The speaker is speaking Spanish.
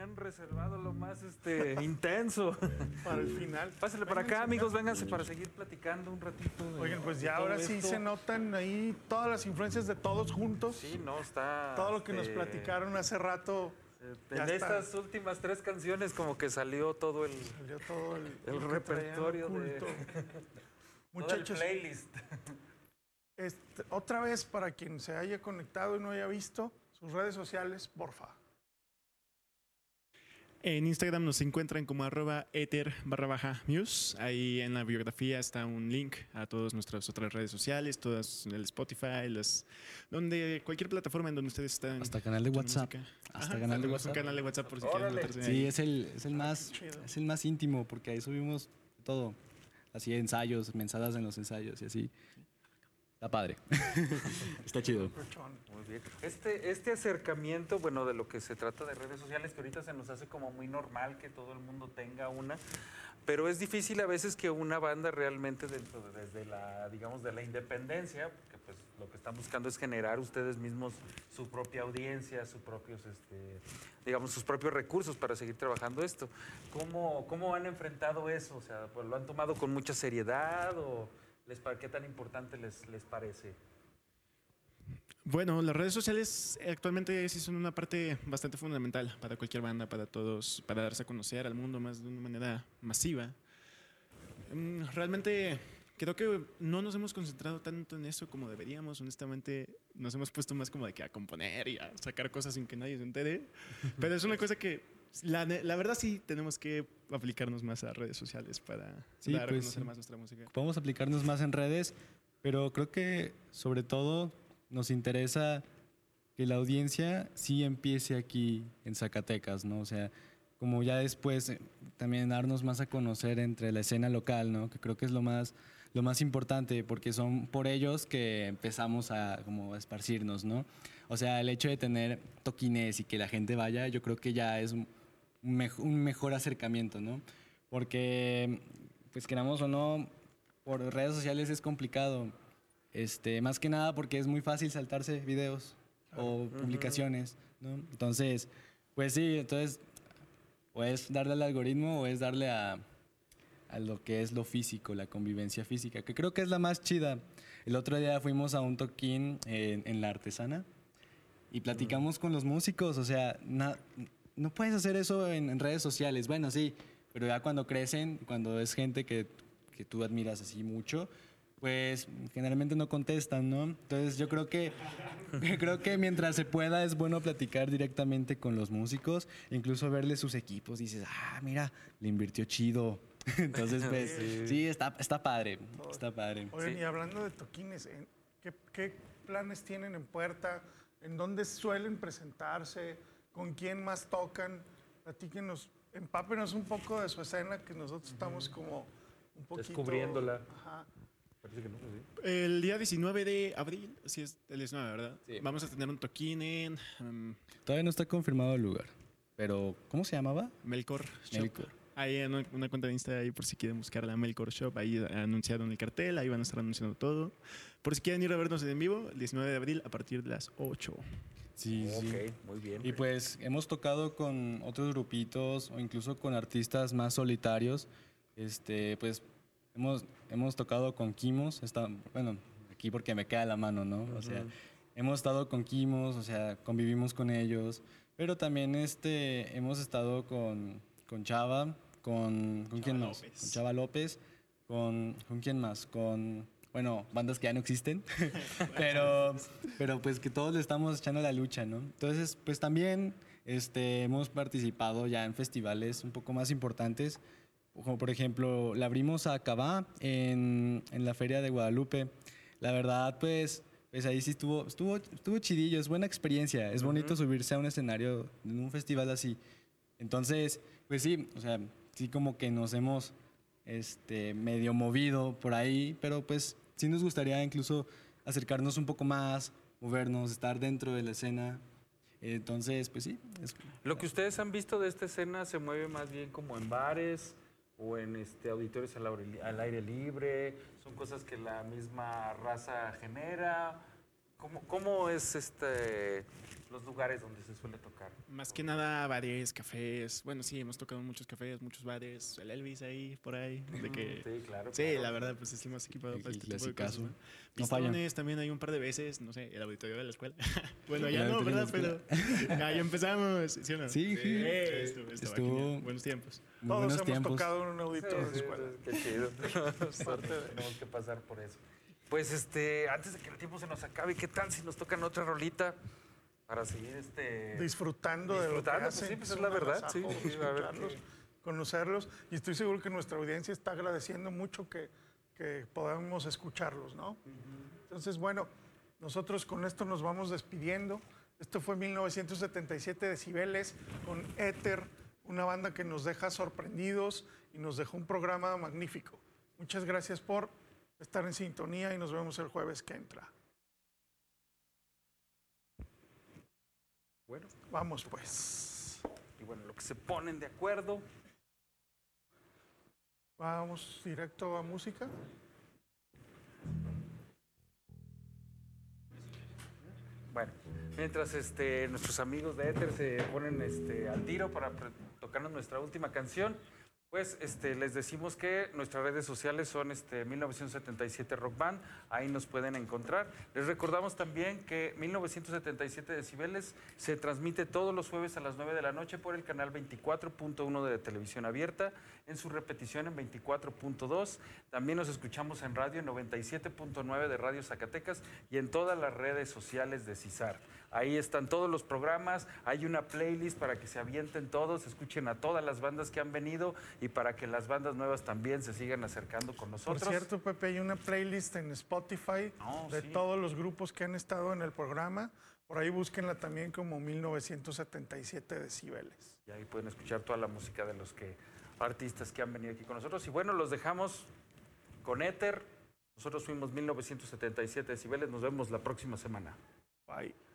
tenían reservado lo más intenso. Para el final. Pásenle para acá, amigos, vénganse para seguir platicando un ratito. Oigan, pues ya ahora sí se notan ahí todas las influencias de todos juntos. Sí, no, está... Todo lo que nos platicaron hace rato. En estas últimas 3 canciones como que salió todo el repertorio de... Muchachos, todo el playlist. Otra vez, para quien se haya conectado y no haya visto, sus redes sociales, porfa. En Instagram nos encuentran como @ether_muse. Ahí en la biografía está un link a todas nuestras otras redes sociales, todas el Spotify, donde cualquier plataforma en donde ustedes están. Hasta canal de WhatsApp. Hasta canal de WhatsApp. Un canal de WhatsApp por si quieren meterse ahí. Sí, es el más íntimo, porque ahí subimos todo. Así ensayos, mensadas en los ensayos y así. Está padre. Está chido. Muy bien. Este acercamiento, bueno, de lo que se trata de redes sociales, que ahorita se nos hace como muy normal que todo el mundo tenga una, pero es difícil a veces que una banda realmente desde la, digamos, de la independencia, porque pues lo que están buscando es generar ustedes mismos su propia audiencia, sus propios, digamos, sus propios recursos para seguir trabajando esto. ¿Cómo han enfrentado eso? O sea, pues, ¿lo han tomado con mucha seriedad o qué tan importante les parece? Bueno, las redes sociales actualmente sí son una parte bastante fundamental para cualquier banda, para todos, para darse a conocer al mundo más de una manera masiva. Realmente creo que no nos hemos concentrado tanto en eso como deberíamos. Honestamente, nos hemos puesto más como de que a componer y a sacar cosas sin que nadie se entere. Pero es una cosa que la verdad sí tenemos que aplicarnos más a redes sociales para dar a conocer más nuestra música. Podemos aplicarnos más en redes, pero creo que sobre todo nos interesa que la audiencia sí empiece aquí en Zacatecas, ¿no? O sea, como ya después también darnos más a conocer entre la escena local, ¿no? Que creo que es lo más importante, porque son por ellos que empezamos a como esparcirnos, ¿no? O sea, el hecho de tener toquines y que la gente vaya, yo creo que ya es un mejor acercamiento, ¿no? Porque, pues queramos o no, por redes sociales es complicado. Más que nada porque es muy fácil saltarse videos o publicaciones, ¿no? Entonces, pues sí, o es darle al algoritmo o es darle a lo que es lo físico, la convivencia física, que creo que es la más chida. El otro día fuimos a un toquín en La Artesana y platicamos con los músicos, o sea, no puedes hacer eso en redes sociales. Bueno, sí, pero ya cuando crecen, cuando es gente que tú admiras así mucho, pues generalmente no contestan, ¿no? Entonces yo creo que mientras se pueda es bueno platicar directamente con los músicos, incluso verles sus equipos. Dices, mira, le invirtió chido. Entonces, pues, sí, está padre. Está padre. Oigan, y hablando de toquines, ¿qué planes tienen en puerta? ¿En dónde suelen presentarse? ¿Con quién más tocan? Platíquenos, empápenos un poco de su escena, que nosotros estamos como un poquito... descubriéndola. Ajá. Parece que no, sí. El día 19 de abril, sí es el 19, ¿verdad? Sí. Vamos a tener un toquín en Todavía no está confirmado el lugar, pero ¿cómo se llamaba? Melkor Shop. Melkor. Ahí en una cuenta de Insta, ahí por si quieren buscar la Melkor Shop, ahí anunciaron el cartel, ahí van a estar anunciando todo. Por si quieren ir a vernos en vivo, el 19 de abril a partir de las 8. Sí, sí. Ok, muy bien. Y pues hemos tocado con otros grupitos o incluso con artistas más solitarios. Pues hemos tocado con Kimos, bueno, aquí porque me queda a la mano, ¿no? O sea, hemos estado con Kimos, o sea, convivimos con ellos, pero también hemos estado con Chava, ¿con quién más? López. Con Chava López, ¿con quién más? Bueno, bandas que ya no existen, pero pues que todos le estamos echando la lucha, ¿no? Entonces, pues también hemos participado ya en festivales un poco más importantes, como por ejemplo, la abrimos a Cabá en la Feria de Guadalupe. La verdad, pues ahí sí estuvo chidillo, es buena experiencia, es bonito subirse a un escenario en un festival así. Entonces, pues sí, o sea, sí como que nos hemos medio movido por ahí, pero pues sí nos gustaría incluso acercarnos un poco más, movernos, estar dentro de la escena. Entonces, pues sí. Lo que ustedes han visto de esta escena se mueve más bien como en bares o en auditorios al aire libre. Son cosas que la misma raza genera. ¿Cómo es lugares donde se suele tocar? Más que nada bares, cafés. Bueno, sí, hemos tocado en muchos cafés, muchos bares. El Elvis ahí, por ahí. De que, Sí, claro. sí, claro. la verdad, pues es el más equipado para El este tipo de cosas, clasicazo. ¿no? No falla. Pistones también hay un par de veces, no sé, el auditorio de la escuela. Bueno, El ya no, auditorio de ¿verdad? la Pero ahí empezamos, ¿sí o no? Sí, sí. Estuvo genial. Buenos tiempos. Muy Todos buenos hemos tiempos. tocado en un auditorio de Sí, escuela. qué chido. Tenemos que pasar por eso. Pues antes de que el tiempo se nos acabe, ¿qué tal si nos tocan otra rolita para seguir Disfrutando de lo que Disfrutando, pues hacen. sí, pues es un la verdad, agasajo sí, a ver escucharlos, qué- conocerlos. Y estoy seguro que nuestra audiencia está agradeciendo mucho que podamos escucharlos, ¿no? Entonces, bueno, nosotros con esto nos vamos despidiendo. Esto fue 1977 Decibeles con Éter, una banda que nos deja sorprendidos y nos dejó un programa magnífico. Muchas gracias por estar en sintonía y nos vemos el jueves que entra. Bueno, Vamos pues. y bueno, lo que se ponen de acuerdo. Vamos directo a música. Bueno, mientras nuestros amigos de Éter se ponen al tiro para tocarnos nuestra última canción, pues les decimos que nuestras redes sociales son 1977 Rock Band, ahí nos pueden encontrar. Les recordamos también que 1977 Decibeles se transmite todos los jueves a las 9 de la noche por el canal 24.1 de Televisión Abierta, en su repetición en 24.2. También nos escuchamos en radio en 97.9 de Radio Zacatecas y en todas las redes sociales de CISAR. Ahí están todos los programas, hay una playlist para que se avienten todos, escuchen a todas las bandas que han venido y para que las bandas nuevas también se sigan acercando con nosotros. Por cierto, Pepe, hay una playlist en Spotify de sí. todos los grupos que han estado en el programa. Por ahí búsquenla también como 1977 Decibeles. Y ahí pueden escuchar toda la música de los artistas que han venido aquí con nosotros. Y bueno, los dejamos con Éter. Nosotros fuimos 1977 Decibeles. Nos vemos la próxima semana. Bye.